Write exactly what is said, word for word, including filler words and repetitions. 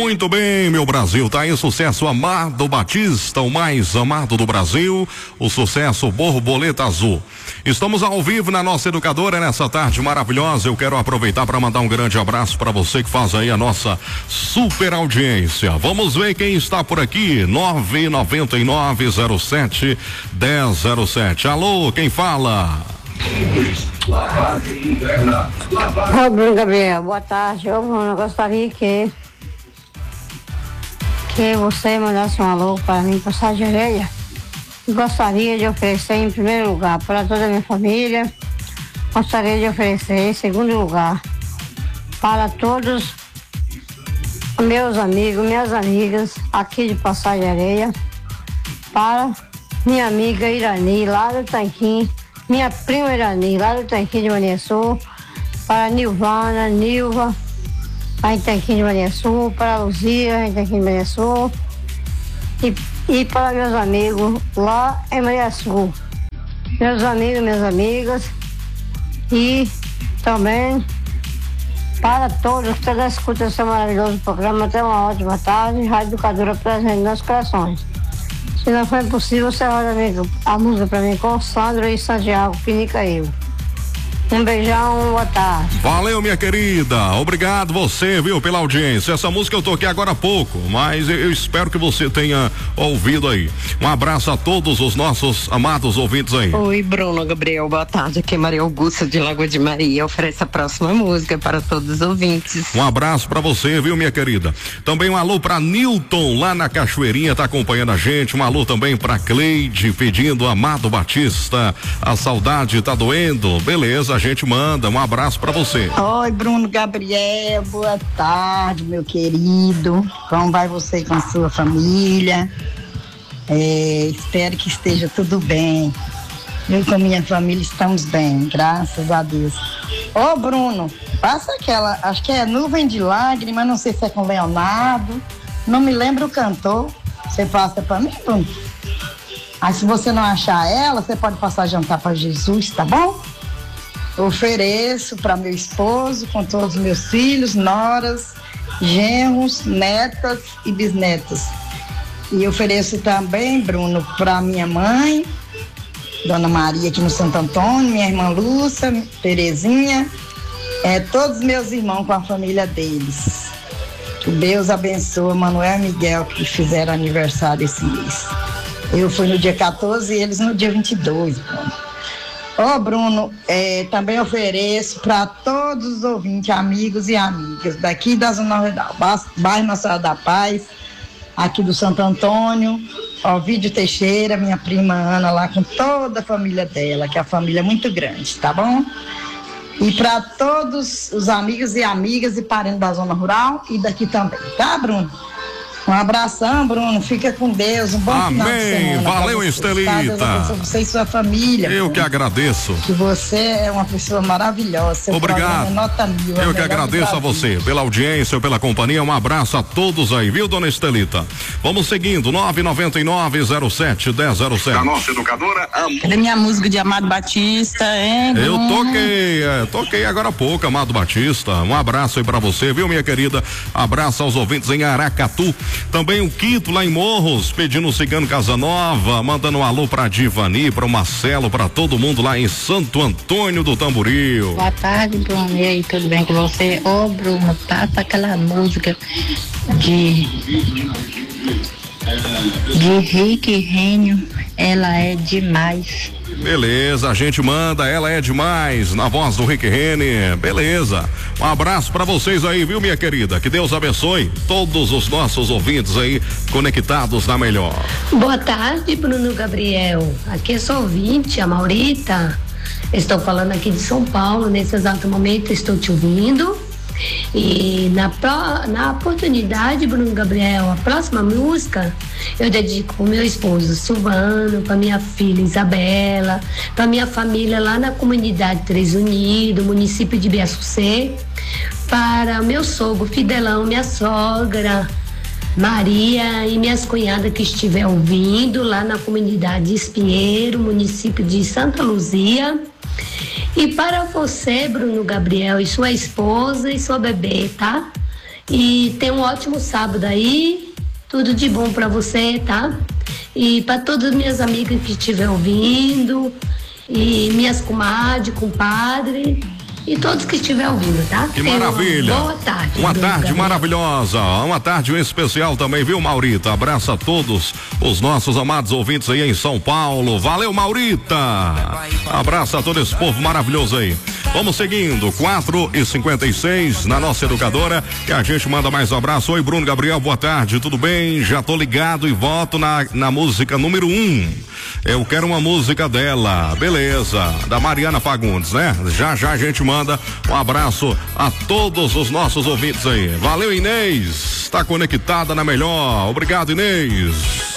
Muito bem, meu Brasil, tá aí o sucesso Amado Batista, o mais amado do Brasil, o sucesso Borboleta Azul. Estamos ao vivo na nossa educadora nessa tarde maravilhosa. Eu quero aproveitar para mandar um grande abraço para você que faz aí a nossa super audiência. Vamos ver quem está por aqui. nove nove nove zero sete um zero zero sete. Alô, quem fala? Ô, Bruno Gabriel, boa tarde. Ô, Bruno, eu gostaria que que você mandasse um alô para mim, Passagem de Areia. Gostaria de oferecer em primeiro lugar para toda a minha família. Gostaria de oferecer em segundo lugar para todos meus amigos, minhas amigas aqui de Passagem de Areia, para minha amiga Irani, lá do Tanquim, minha prima Irani, lá do Tanquim de Maniaçu, para Nilvana, Nilva, lá em Tanquim de Maniaçu, para Luzia, em Tanquim de Maniaçu, e, e para meus amigos lá em Maniaçu, meus amigos, minhas amigas, e também para todos que estão escutando esse maravilhoso programa. Tenha uma ótima tarde. Rádio Educadora presente nos nossos corações. Se não for possível, você roda a música para mim com Sandro e Santiago Pinicaíba. Um beijão, boa tarde. Valeu, minha querida. Obrigado você, viu, pela audiência. Essa música eu toquei agora há pouco, mas eu espero que você tenha ouvido aí. Um abraço a todos os nossos amados ouvintes aí. Oi, Bruno Gabriel, boa tarde. Aqui é Maria Augusta de Lagoa de Maria. Oferece a próxima música para todos os ouvintes. Um abraço para você, viu, minha querida. Também um alô para Nilton, lá na Cachoeirinha, tá acompanhando a gente. Um alô também para Cleide, pedindo Amado Batista. A saudade tá doendo. Beleza, a gente manda. Um abraço para você. Oi, Bruno Gabriel, boa tarde, meu querido. Como vai você com a sua família? É, espero que esteja tudo bem. Eu com a minha família estamos bem, graças a Deus. Ô, Bruno, passa aquela, acho que é Nuvem de Lágrimas, não sei se é com Leonardo, não me lembro o cantor. Você passa para mim, Bruno? Aí se você não achar ela, você pode passar a jantar para Jesus, tá bom? Ofereço para meu esposo, com todos os meus filhos, noras, genros, netas e bisnetas. E ofereço também, Bruno, para minha mãe, Dona Maria, aqui no Santo Antônio, minha irmã Lúcia, Terezinha, é, todos meus irmãos com a família deles. Que Deus abençoe Manuel e Miguel, que fizeram aniversário esse mês. Eu fui no dia quatorze e eles no dia vinte e dois, Bruno. Ô, Bruno, é, também ofereço para todos os ouvintes, amigos e amigas daqui da Zona Rural, bairro Nossa Senhora da Paz, aqui do Santo Antônio, Ovídio Teixeira, minha prima Ana lá com toda a família dela, que é a família é muito grande, tá bom? E para todos os amigos e amigas e parentes da Zona Rural e daqui também, tá, Bruno? Um abração, Bruno. Fica com Deus. Um bom Amém. final de semana. Valeu, Estelita. Você e sua família. Eu Bruno. Que agradeço. Que você é uma pessoa maravilhosa. Seu Obrigado. É nota mil, Eu que agradeço a você pela audiência, pela companhia. Um abraço a todos aí, viu, dona Estelita? Vamos seguindo. nove nove nove zero sete um zero zero sete. A nossa educadora. Cadê minha música de Amado Batista, hein? Eu toquei, é, toquei agora há pouco, Amado Batista. Um abraço aí pra você, viu, minha querida? Abraço aos ouvintes em Aracatu. Também o Quito lá em Morros, pedindo o Cigano Casanova, mandando um alô pra Divani, pra Marcelo, pra todo mundo lá em Santo Antônio do Tamboril. Boa tarde, Bruno. E aí, tudo bem com você? Ô, Bruno, passa aquela música de de Rick Renio, ela é demais. Beleza, a gente manda, ela é demais, na voz do Rick Rene, beleza. Um abraço pra vocês aí, viu, minha querida? Que Deus abençoe todos os nossos ouvintes aí, conectados na melhor. Boa tarde, Bruno Gabriel. Aqui é sua ouvinte, a Maurita. Estou falando aqui de São Paulo, nesse exato momento estou te ouvindo. E na, pro, na oportunidade, Bruno Gabriel, a próxima música eu dedico ao meu esposo Silvano, para minha filha Isabela, para minha família lá na comunidade Três Unidos, município de Biaçucê, para o meu sogro Fidelão, minha sogra Maria e minhas cunhadas que estiver ouvindo lá na comunidade Espinheiro, município de Santa Luzia. E para você, Bruno Gabriel, e sua esposa e sua bebê, tá? E tem um ótimo sábado aí. Tudo de bom pra você, tá? E pra todas as minhas amigas que estiver ouvindo, e minhas comadres, compadre, e todos que estiver ouvindo, tá? Que maravilha. Boa tarde. Uma tarde Gabriel. maravilhosa, uma tarde especial também, viu, Maurita? Abraço a todos os nossos amados ouvintes aí em São Paulo. Valeu, Maurita. Abraço a todo esse povo maravilhoso aí. Vamos seguindo, quatro e cinquenta e seis na nossa educadora, e a gente manda mais um abraço. Oi, Bruno Gabriel, boa tarde, tudo bem? Já tô ligado e voto na, na música número um. Eu quero uma música dela, beleza, da Mariana Fagundes, né? Já já a gente manda um abraço a todos os nossos ouvintes aí. Valeu, Inês, tá conectada na melhor. Obrigado, Inês.